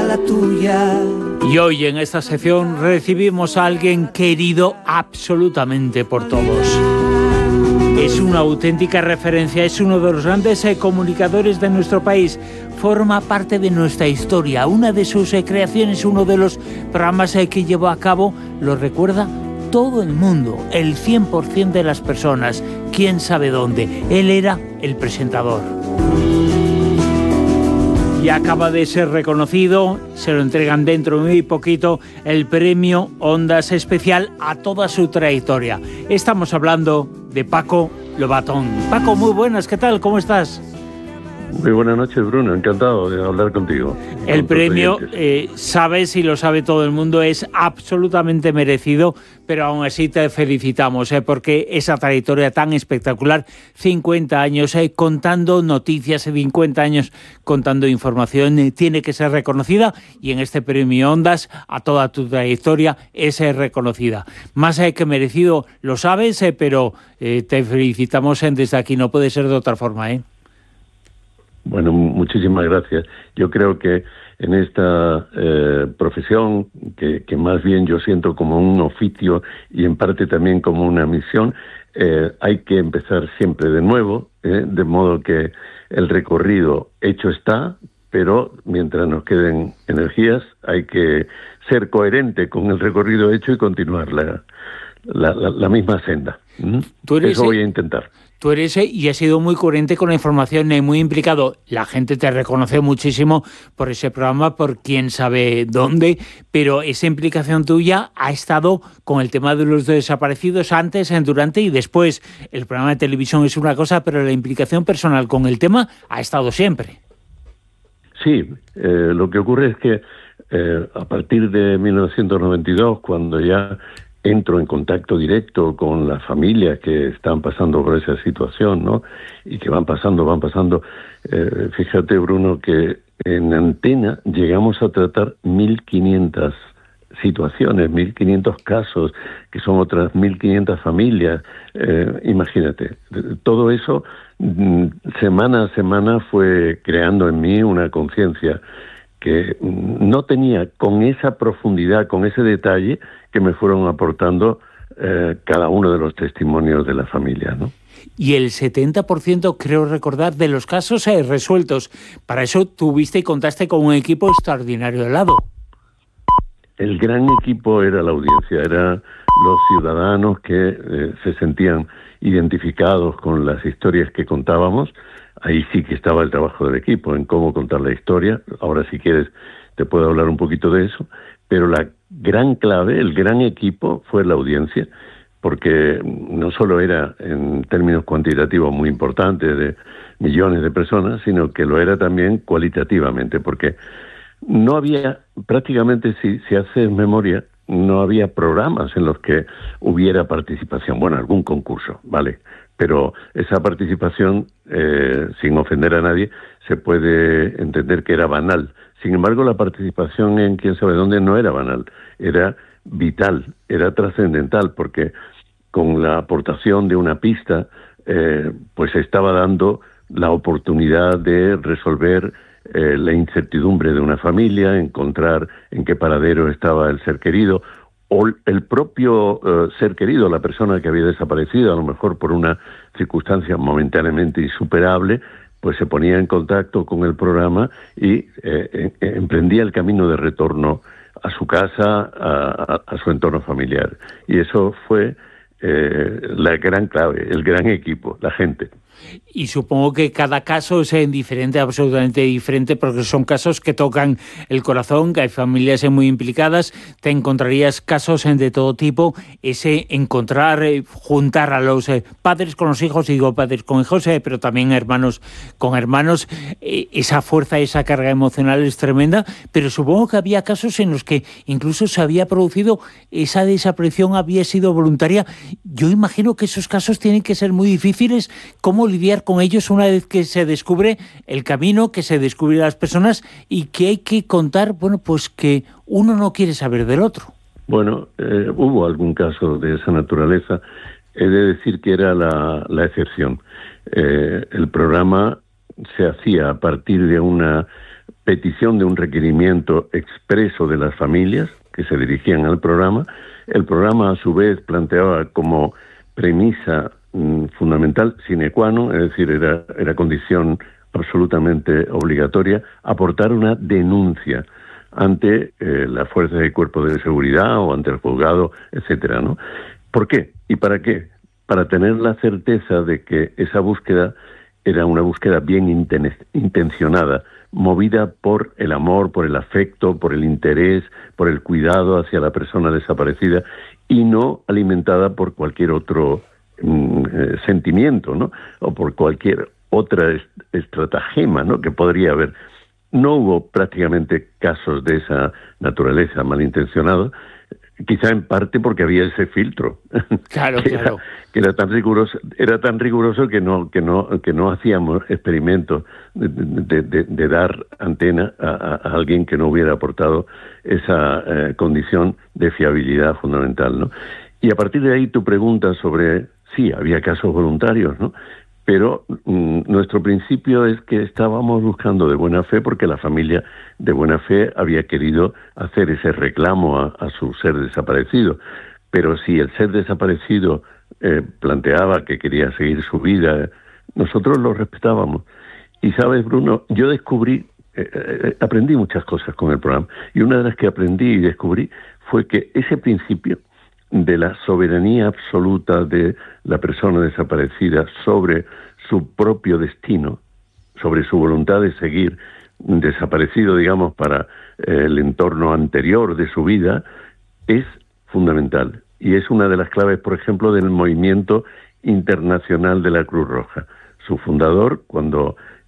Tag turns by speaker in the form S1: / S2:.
S1: la tuya.
S2: Y hoy en esta sección recibimos a alguien querido absolutamente por todos. Es una auténtica referencia, es uno de los grandes comunicadores de nuestro país. Forma parte de nuestra historia. Una de sus creaciones, uno de los programas que llevó a cabo, lo recuerda todo el mundo, el 100% de las personas. ¿Quién sabe dónde? Él era el presentador. Y acaba de ser reconocido, se lo entregan dentro de muy poquito, el premio Ondas Especial a toda su trayectoria. Estamos hablando de Paco Lobatón. Paco, muy buenas, ¿qué tal? ¿Cómo estás?
S3: Muy buenas noches, Bruno, encantado de hablar contigo.
S2: El premio, sabes y lo sabe todo el mundo, es absolutamente merecido, pero aún así te felicitamos, porque esa trayectoria tan espectacular, 50 años contando noticias, 50 años contando información, tiene que ser reconocida, y en este premio Ondas, a toda tu trayectoria, es reconocida. Más que merecido, lo sabes, pero te felicitamos desde aquí, no puede ser de otra forma,
S3: Bueno, muchísimas gracias. Yo creo que en esta profesión, que más bien yo siento como un oficio y en parte también como una misión, hay que empezar siempre de nuevo, de modo que el recorrido hecho está, pero mientras nos queden energías hay que ser coherente con el recorrido hecho y continuar la misma senda. Eso voy a intentar.
S2: Tú eres y has sido muy coherente con la información, muy implicado. La gente te reconoce muchísimo por ese programa, por quién sabe dónde, pero esa implicación tuya ha estado con el tema de los desaparecidos antes, durante y después. El programa de televisión es una cosa, pero la implicación personal con el tema ha estado siempre.
S3: Sí, lo que ocurre es que a partir de 1992, cuando ya entro en contacto directo con las familias que están pasando por esa situación, ¿no? Y que van pasando. Fíjate, Bruno, que en Antena llegamos a tratar 1.500 situaciones, 1.500 casos, que son otras 1.500 familias. Imagínate, todo eso semana a semana fue creando en mí una conciencia que no tenía con esa profundidad, con ese detalle que me fueron aportando cada uno de los testimonios de la familia, ¿no?
S2: Y el 70%, creo recordar, de los casos resueltos. Para eso tuviste y contaste con un equipo extraordinario de lado.
S3: El gran equipo era la audiencia, eran los ciudadanos que se sentían identificados con las historias que contábamos. Ahí sí que estaba el trabajo del equipo, en cómo contar la historia. Ahora, si quieres, te puedo hablar un poquito de eso. Pero la gran clave, el gran equipo, fue la audiencia, porque no solo era en términos cuantitativos muy importante, de millones de personas, sino que lo era también cualitativamente, porque no había, prácticamente, si haces memoria, no había programas en los que hubiera participación. Bueno, algún concurso, ¿vale? Pero esa participación, sin ofender a nadie, se puede entender que era banal. Sin embargo, la participación en quién sabe dónde no era banal, era vital, era trascendental, porque con la aportación de una pista, pues se estaba dando la oportunidad de resolver la incertidumbre de una familia, encontrar en qué paradero estaba el ser querido, o el propio ser querido, la persona que había desaparecido, a lo mejor por una circunstancia momentáneamente insuperable, pues se ponía en contacto con el programa y emprendía el camino de retorno a su casa, a su entorno familiar. Y eso fue la gran clave, el gran equipo, la gente.
S2: Y supongo que cada caso es diferente, absolutamente diferente, porque son casos que tocan el corazón, que hay familias muy implicadas. Te encontrarías casos de todo tipo, ese encontrar, juntar a los padres con los hijos, digo padres con hijos, pero también hermanos con hermanos. Esa fuerza, esa carga emocional es tremenda, pero supongo que había casos en los que incluso se había producido, esa desaparición había sido voluntaria. Yo imagino que esos casos tienen que ser muy difíciles. ¿Cómo lidiar con ellos una vez que se descubre el camino, que se descubre las personas y que hay que contar, bueno, pues que uno no quiere saber del otro?
S3: Bueno, hubo algún caso de esa naturaleza. He de decir que era la excepción. El programa se hacía a partir de una petición de un requerimiento expreso de las familias que se dirigían al programa. El programa, a su vez, planteaba como premisa fundamental sine qua non, es decir, era condición absolutamente obligatoria, aportar una denuncia ante la fuerza de cuerpo de seguridad o ante el juzgado, etcétera, ¿no? ¿Por qué? ¿Y para qué? Para tener la certeza de que esa búsqueda era una búsqueda bien intencionada, movida por el amor, por el afecto, por el interés, por el cuidado hacia la persona desaparecida y no alimentada por cualquier otro sentimiento, ¿no? O por cualquier otra estratagema, ¿no?, que podría haber. No hubo prácticamente casos de esa naturaleza malintencionados, quizá en parte porque había ese filtro.
S2: Claro, claro.
S3: Que era tan riguroso que no hacíamos experimentos de dar antena a alguien que no hubiera aportado esa condición de fiabilidad fundamental, ¿no? Y a partir de ahí tu pregunta sobre, sí, había casos voluntarios, ¿no? Pero nuestro principio es que estábamos buscando de buena fe, porque la familia de buena fe había querido hacer ese reclamo a su ser desaparecido. Pero si el ser desaparecido planteaba que quería seguir su vida, nosotros lo respetábamos. Y sabes, Bruno, yo aprendí muchas cosas con el programa. Y una de las que aprendí y descubrí fue que ese principio de la soberanía absoluta de la persona desaparecida sobre su propio destino, sobre su voluntad de seguir desaparecido, digamos, para el entorno anterior de su vida, es fundamental. Y es una de las claves, por ejemplo, del movimiento internacional de la Cruz Roja. Su fundador, cuando